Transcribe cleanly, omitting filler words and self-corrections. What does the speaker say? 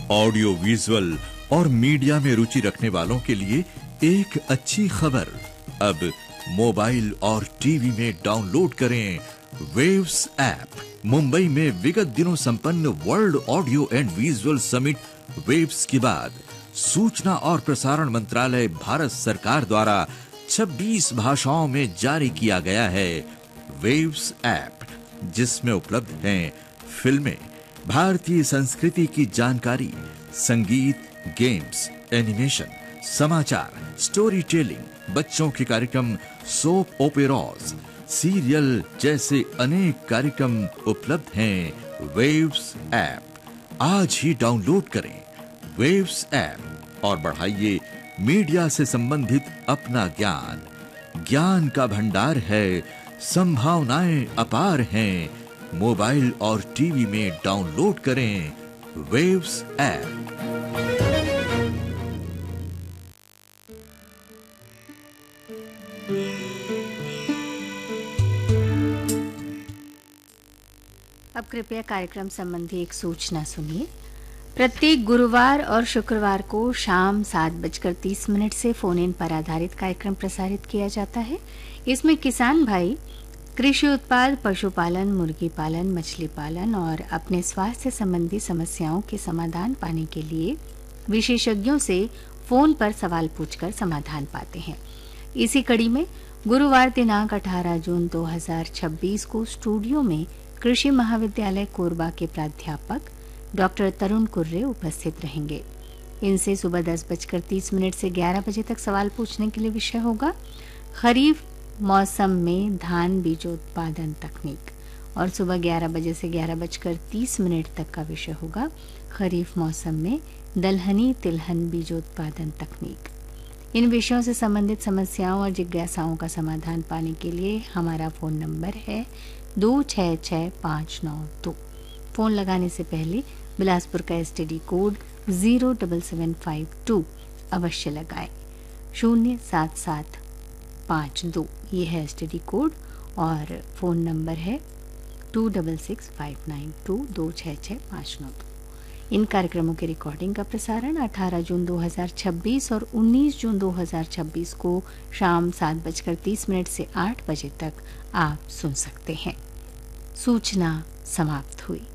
Audio visual और media में रुचि रखने वालों के लिए एक अच्छी खबर। अब मोबाइल और टीवी में डाउनलोड करें वेव्स ऐप। मुंबई में विगत दिनों संपन्न world audio and visual summit waves के बाद सूचना और प्रसारण मंत्रालय भारत सरकार द्वारा 26 भाषाओं में जारी किया गया है वेव्स ऐप, जिसमें उपलब्ध हैं फिल्में, भारतीय संस्कृति की जानकारी, संगीत, गेम्स, एनिमेशन, समाचार, स्टोरी टेलिंग, बच्चों के कार्यक्रम, सोप ओपेराज, सीरियल जैसे अनेक कार्यक्रम उपलब्ध हैं वेव्स ऐप। आज ही डाउनलोड करें वेव्स ऐप और बढ़ाइए मीडिया से संबंधित अपना ज्ञान। ज्ञान का भंडार है, संभावनाएं अपार हैं। मोबाइल और टीवी में डाउनलोड करें वेव्स ऐप। अब कृपया कार्यक्रम संबंधी एक सूचना सुनिए। प्रत्येक गुरुवार और शुक्रवार को शाम 7:30 से फोन इन पर आधारित कार्यक्रम प्रसारित किया जाता है। इसमें किसान भाई कृषि उत्पाद, पशुपालन, मुर्गी पालन, मछली पालन और अपने स्वास्थ्य संबंधी समस्याओं के समाधान पाने के लिए विशेषज्ञों से फोन पर सवाल पूछकर समाधान पाते हैं। इसी कड़ी में गुरुवार दिनांक 18 जून 2026 को स्टूडियो में कृषि महाविद्यालय कोरबा के प्राध्यापक डॉक्टर तरुण कुर्रे उपस्थित रहेंगे। इनसे सुबह 10:30 से 11 बजे तक सवाल पूछने के लिए विषय होगा खरीफ मौसम में धान बीजोत्पादन तकनीक, और सुबह 11 बजे से 11:30 तक का विषय होगा खरीफ मौसम में दलहनी तिलहन बीजोत्पादन तकनीक। इन विषयों से संबंधित समस्याओं और जिज्ञासाओं का समाधान पाने के लिए हमारा फोन नंबर है 266592। फोन लगाने से पहले बिलासपुर का एसटीडी कोड 07752 अवश्य लगाएं। 07752 ये है एसटीडी कोड और फोन नंबर है 266592 26652। इन कार्यक्रमों की रिकॉर्डिंग का प्रसारण 18 जून 2026 और 19 जून 2026 को शाम 7:30 से 8 बजे तक आप सुन सकते हैं। सूचना समाप्त हुई।